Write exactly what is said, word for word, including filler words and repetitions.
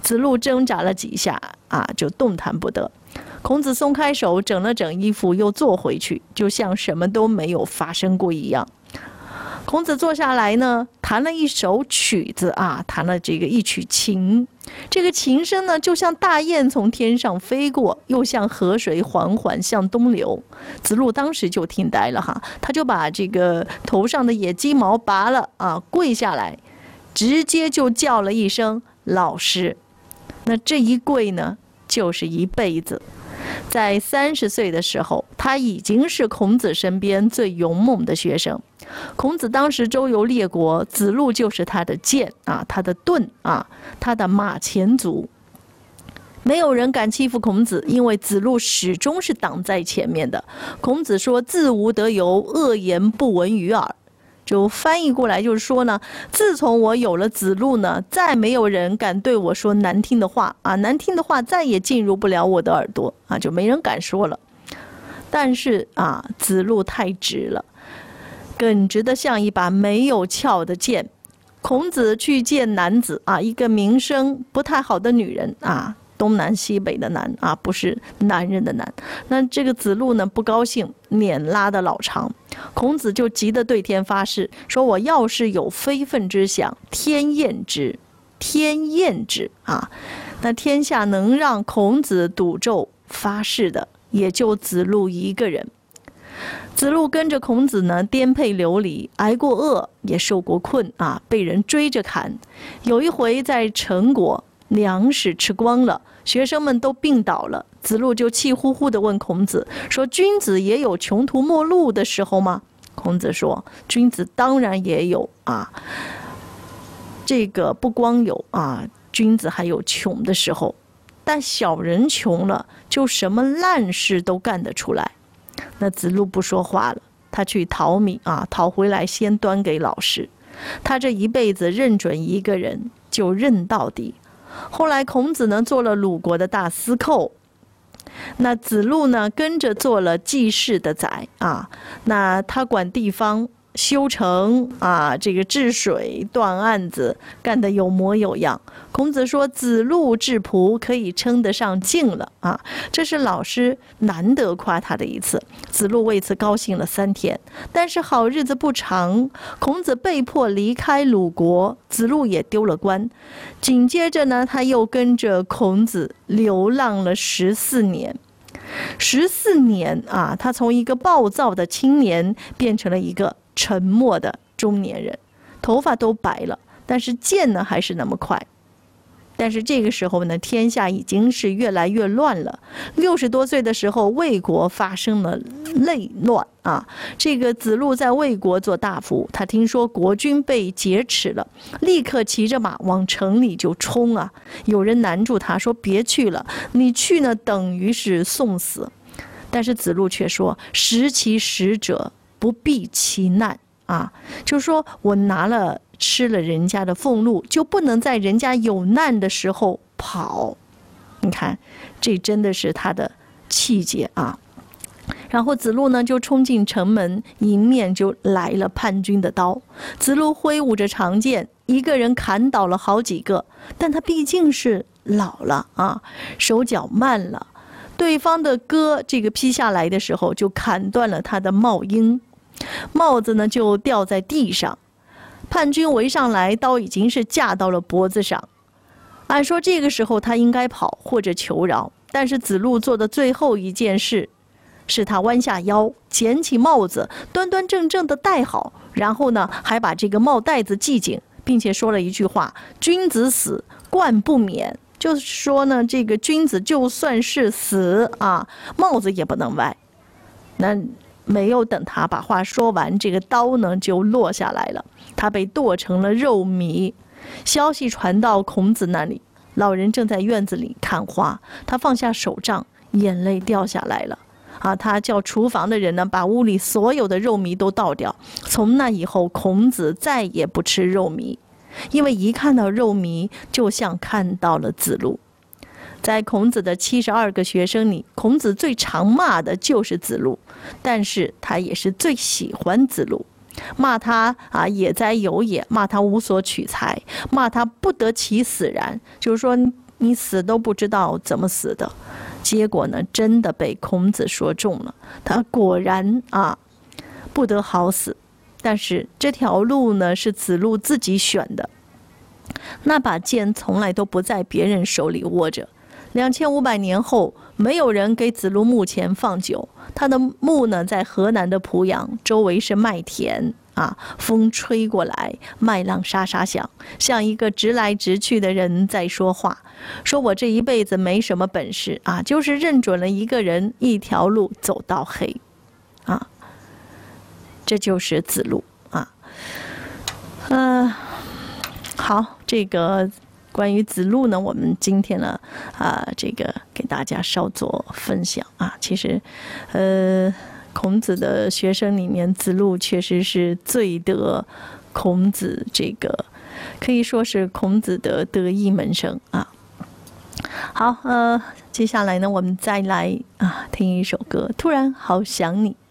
子路挣扎了几下啊，就动弹不得。孔子松开手，整了整衣服，又坐回去，就像什么都没有发生过一样。孔子坐下来呢，弹了一首曲子啊，弹了这个一曲琴。这个琴声呢，就像大雁从天上飞过，又像河水缓缓向东流。子路当时就听呆了哈，他就把这个头上的野鸡毛拔了啊，跪下来，直接就叫了一声老师。那这一跪呢，就是一辈子。在三十岁的时候，他已经是孔子身边最勇猛的学生。孔子当时周游列国，子路就是他的剑啊，他的盾啊，他的马前卒。没有人敢欺负孔子，因为子路始终是挡在前面的。孔子说：“自无得由，恶言不闻于耳。”就翻译过来就是说呢，自从我有了子路呢，再没有人敢对我说难听的话啊，难听的话再也进入不了我的耳朵啊，就没人敢说了。但是啊，子路太直了，耿直的像一把没有鞘的剑。孔子去见男子啊，一个名声不太好的女人啊，东南西北的南啊，不是男人的男。那这个子路呢，不高兴，脸拉得老长。孔子就急得对天发誓，说我要是有非分之想，天厌之，天厌之啊！那天下能让孔子赌咒发誓的，也就子路一个人。子路跟着孔子呢，颠沛流离，挨过饿，也受过困啊，被人追着砍。有一回在陈国，粮食吃光了，学生们都病倒了，子路就气呼呼地问孔子说：“君子也有穷途末路的时候吗？”孔子说：“君子当然也有啊，这个不光有啊，君子还有穷的时候，但小人穷了，就什么烂事都干得出来。”那子路不说话了，他去淘米啊，淘回来先端给老师。他这一辈子认准一个人就认到底。后来孔子呢做了鲁国的大司寇，那子路呢跟着做了季氏的宰啊，那他管地方修城啊，这个治水断案子，干得有模有样。孔子说子路治仆可以称得上敬了啊，这是老师难得夸他的一次。子路为此高兴了三天。但是好日子不长，孔子被迫离开鲁国，子路也丢了官。紧接着呢，他又跟着孔子流浪了十四年。十四年啊，他从一个暴躁的青年变成了一个沉默的中年人，头发都白了，但是剑呢还是那么快。但是这个时候呢，天下已经是越来越乱了。六十多岁的时候，魏国发生了内乱啊。这个子路在魏国做大夫，他听说国君被劫持了，立刻骑着马往城里就冲啊。有人拦住他说：“别去了，你去呢等于是送死。”但是子路却说：“食其食者，不避其难啊。”就是说我拿了吃了人家的俸禄，就不能在人家有难的时候跑。你看，这真的是他的气节啊。然后子路呢就冲进城门，迎面就来了叛军的刀。子路挥舞着长剑，一个人砍倒了好几个，但他毕竟是老了啊，手脚慢了。对方的戈这个劈下来的时候，就砍断了他的帽缨，帽子呢就掉在地上。叛军围上来，刀已经是架到了脖子上。按说这个时候他应该跑或者求饶，但是子路做的最后一件事，是他弯下腰，捡起帽子，端端正正的戴好，然后呢，还把这个帽带子系紧，并且说了一句话：“君子死，冠不免。”就是说呢，这个君子就算是死啊，帽子也不能歪。那没有等他把话说完，这个刀呢就落下来了，他被剁成了肉糜。消息传到孔子那里，老人正在院子里看花，他放下手杖，眼泪掉下来了啊！他叫厨房的人呢，把屋里所有的肉糜都倒掉。从那以后，孔子再也不吃肉糜，因为一看到肉糜，就像看到了子路。在孔子的七十二个学生里，孔子最常骂的就是子路，但是他也是最喜欢子路。骂他啊，也哉有也，骂他无所取材，骂他不得其死然，就是说你死都不知道怎么死的。结果呢，真的被孔子说中了，他果然啊不得好死。但是这条路呢是子路自己选的，那把剑从来都不在别人手里握着。两千五百年后，没有人给子路墓前放酒，他的墓呢在河南的濮阳，周围是麦田啊，风吹过来，麦浪沙沙响，像一个直来直去的人在说话，说我这一辈子没什么本事啊，就是认准了一个人，一条路走到黑啊，这就是子路啊。呃，好，这个关于子路呢，我们今天呢啊，这个给大家稍作分享啊。其实，呃。孔子的学生里面，子路确实是最得孔子这个，可以说是孔子的得意门生啊。好，呃，接下来呢，我们再来啊听一首歌，突然好想你。